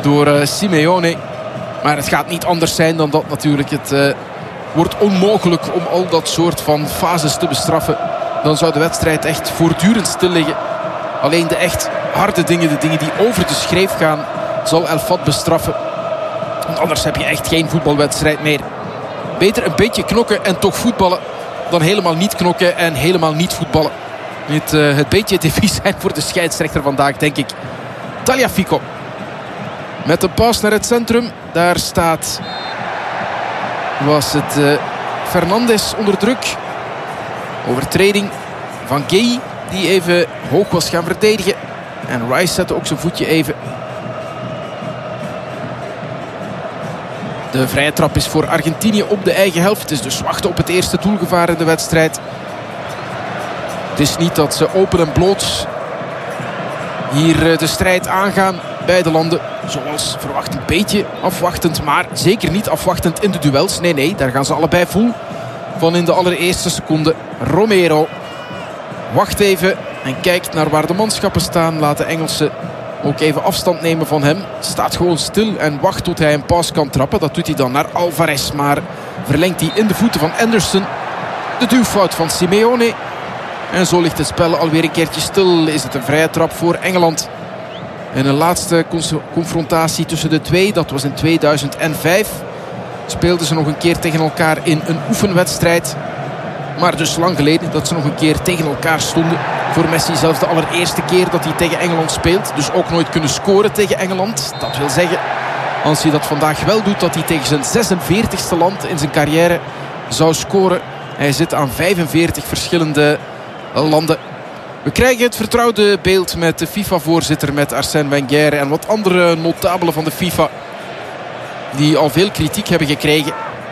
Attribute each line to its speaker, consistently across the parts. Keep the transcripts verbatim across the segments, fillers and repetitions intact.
Speaker 1: door uh, Simeone. Maar het gaat niet anders zijn dan dat natuurlijk. Het uh, wordt onmogelijk om al dat soort van fases te bestraffen. Dan zou de wedstrijd echt voortdurend stil liggen. Alleen de echt harde dingen, de dingen die over de schreef gaan, zal El Fat bestraffen. Want anders heb je echt geen voetbalwedstrijd meer. Beter een beetje knokken en toch voetballen dan helemaal niet knokken en helemaal niet voetballen. Het, uh, het beetje devies zijn voor de scheidsrechter vandaag, denk ik. Tagliafico. Met een pas naar het centrum. Daar staat... Was het uh, Fernandes onder druk. Overtreding van Gueye, die even hoog was gaan verdedigen. En Rice zette ook zijn voetje even. De vrije trap is voor Argentinië op de eigen helft. Het is dus wachten op het eerste doelgevaar in de wedstrijd. Het is niet dat ze open en bloot hier de strijd aangaan. Beide landen, zoals verwacht, een beetje afwachtend. Maar zeker niet afwachtend in de duels. Nee, nee, daar gaan ze allebei vol van in de allereerste seconde. Romero wacht even en kijkt naar waar de manschappen staan. Laat de Engelsen ook even afstand nemen van hem. Staat gewoon stil en wacht tot hij een pas kan trappen. Dat doet hij dan naar Alvarez. Maar verlengt hij in de voeten van Anderson. De duwfout van Simeone. En zo ligt het spel alweer een keertje stil. Is het een vrije trap voor Engeland. En een laatste confrontatie tussen de twee. Dat was in tweeduizend vijf. Speelden ze nog een keer tegen elkaar in een oefenwedstrijd. Maar dus lang geleden dat ze nog een keer tegen elkaar stonden. Voor Messi zelfs de allereerste keer dat hij tegen Engeland speelt. Dus ook nooit kunnen scoren tegen Engeland. Dat wil zeggen, als hij dat vandaag wel doet, dat hij tegen zijn zesenveertigste land in zijn carrière zou scoren. Hij zit aan vijfenveertig verschillende landen. We krijgen het vertrouwde beeld met de FIFA-voorzitter, met Arsène Wenger en wat andere notabelen van de FIFA die al veel kritiek hebben gekregen.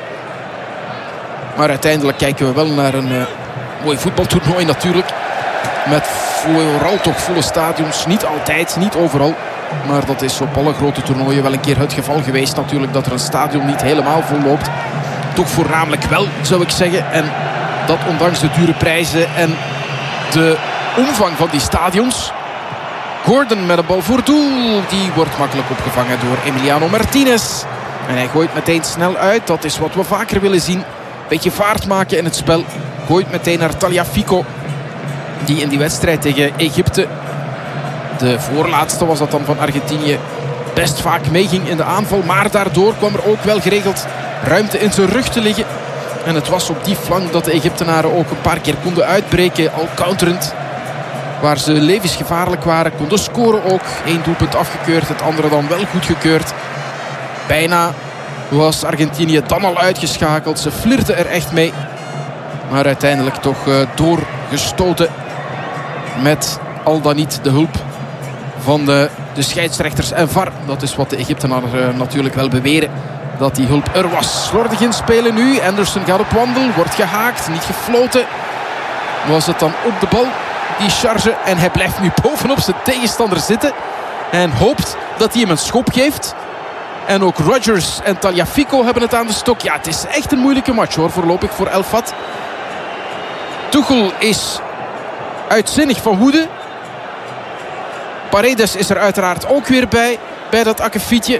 Speaker 1: Maar uiteindelijk kijken we wel naar een uh, mooi voetbaltoernooi natuurlijk. Met vooral toch volle stadions. Niet altijd, niet overal. Maar dat is op alle grote toernooien wel een keer het geval geweest natuurlijk. Dat er een stadion niet helemaal vol loopt. Toch voornamelijk wel, zou ik zeggen. En dat ondanks de dure prijzen en de omvang van die stadions. Gordon met een bal voor doel. Die wordt makkelijk opgevangen door Emiliano Martinez. En hij gooit meteen snel uit. Dat is wat we vaker willen zien. Beetje vaart maken in het spel. Gooit meteen naar Tagliafico. Die in die wedstrijd tegen Egypte, de voorlaatste was dat dan van Argentinië, best vaak meeging in de aanval. Maar daardoor kwam er ook wel geregeld ruimte in zijn rug te liggen. En het was op die flank dat de Egyptenaren ook een paar keer konden uitbreken. Al counterend. Waar ze levensgevaarlijk waren. Konden scoren ook. Eén doelpunt afgekeurd. Het andere dan wel goedgekeurd. Bijna was Argentinië dan al uitgeschakeld. Ze flirten er echt mee. Maar uiteindelijk toch uh, doorgestoten. Met al dan niet de hulp van de, de scheidsrechters en V A R. Dat is wat de Egyptenaren uh, natuurlijk wel beweren. Dat die hulp er was. Slordig inspelen nu. Anderson gaat op wandel. Wordt gehaakt. Niet gefloten. Was het dan op de bal. Die charge. En hij blijft nu bovenop zijn tegenstander zitten. En hoopt dat hij hem een schop geeft. En ook Rodgers en Tagliafico hebben het aan de stok. Ja, het is echt een moeilijke match hoor. Voorlopig voor El Fat. Tuchel is uitzinnig van woede. Paredes is er uiteraard ook weer bij. Bij dat akkefietje.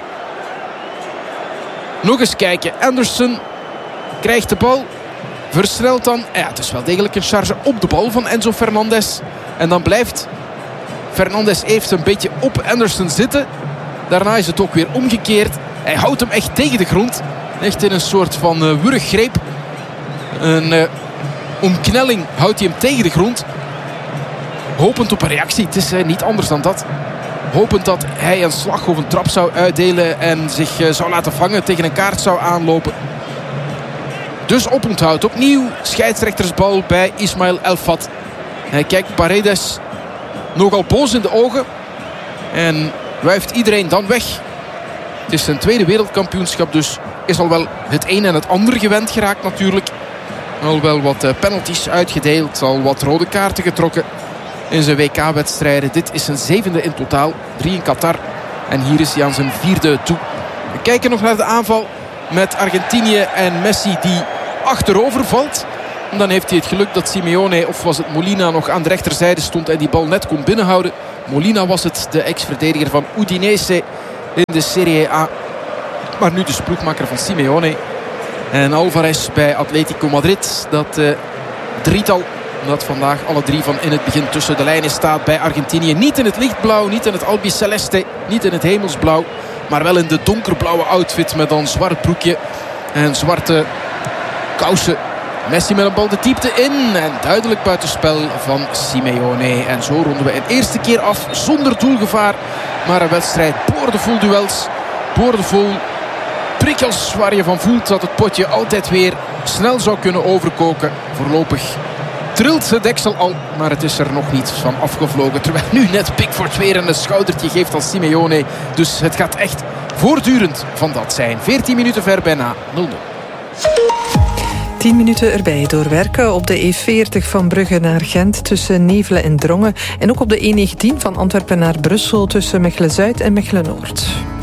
Speaker 1: Nog eens kijken. Anderson krijgt de bal. Versnelt dan. Ja, het is wel degelijk een charge op de bal van Enzo Fernandez. En dan blijft Fernandez heeft een beetje op Anderson zitten. Daarna is het ook weer omgekeerd. Hij houdt hem echt tegen de grond. Echt in een soort van uh, wurggreep. Een uh, omknelling houdt hij hem tegen de grond. Hopend op een reactie. Het is uh, niet anders dan dat. Hopend dat hij een slag of een trap zou uitdelen. En zich uh, zou laten vangen. Tegen een kaart zou aanlopen. Dus oponthoud opnieuw. Scheidsrechtersbal bij Ismail El Fat. Hij kijkt Paredes nogal boos in de ogen. En wuift iedereen dan weg. Het is zijn tweede wereldkampioenschap. Dus is al wel het een en het ander gewend geraakt natuurlijk. Al wel wat penalties uitgedeeld. Al wat rode kaarten getrokken in zijn W K-wedstrijden. Dit is zijn zevende in totaal. Drie in Qatar. En hier is hij aan zijn vierde toe. We kijken nog naar de aanval met Argentinië en Messi die achterover valt. En dan heeft hij het geluk dat Simeone, of was het Molina, nog aan de rechterzijde stond en die bal net kon binnenhouden. Molina was het, de ex-verdediger van Udinese, in de Serie A. Maar nu dus ploegmaker van Simeone. En Alvarez bij Atletico Madrid. Dat uh, drietal dat vandaag alle drie van in het begin tussen de lijnen staat bij Argentinië. Niet in het lichtblauw, niet in het albiceleste, niet in het hemelsblauw. Maar wel in de donkerblauwe outfit met een zwart broekje en zwarte kousen. Messi met een bal de diepte in. En duidelijk buitenspel van Simeone. En zo ronden we een eerste keer af zonder doelgevaar. Maar een wedstrijd boordevol duels. Boordevol prikkels waar je van voelt dat het potje altijd weer snel zou kunnen overkoken. Voorlopig trilt het deksel al, maar het is er nog niet van afgevlogen. Terwijl nu net Pickford weer een schoudertje geeft aan Simeone. Dus het gaat echt voortdurend van dat zijn. veertien minuten ver bijna nul nul.
Speaker 2: tien minuten erbij doorwerken op de E veertig van Brugge naar Gent tussen Nevelen en Drongen. En ook op de E negentien van Antwerpen naar Brussel tussen Mechelen-Zuid en Mechelen-Noord.